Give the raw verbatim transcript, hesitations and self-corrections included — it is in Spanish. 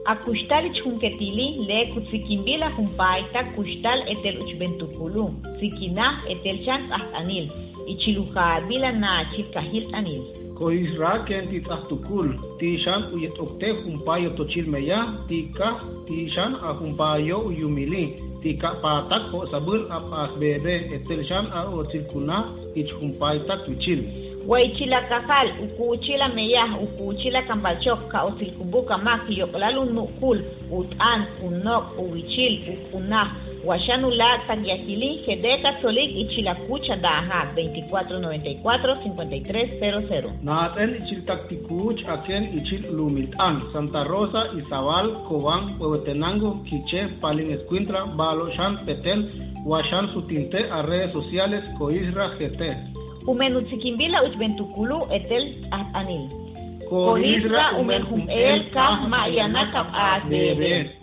Akustal ichhunketili le kutsikimbila humpaita kustal etel uchbentukulu, sikina etel chans ahtanil, ichiluha bila na chilkahil anil. Koisra ken titahtukul, tishan uyet okte humpayo tochilmeya, tika tishan a humpayo uyumili, tika patak po sabur apas bebe etel shan a otilkuna ichhumpaitak wichil. Waichila kakal, ukuchila meyah, ukuchila kambachok, ka otilkumbuka maki yoklalun nukul, utan, unok, uwichil, ukunah, washanula tagyakili, kedeka solik ichila kucha daha, veinticuatro noventa y cuatro, cincuenta y tres cero cero. Naten ichil taktikuch aken ichil lumiltan, Santa Rosa, Izabal, Cobán, Huehuetenango, Quiché, Palin Escuintra, Balo Shan, Petel, Washan Sutinte, a redes sociales, Coisra G T. Umenutzikimbila uchbentukulu etel anil. Coisra umenhum el kah mayanakap as bebe.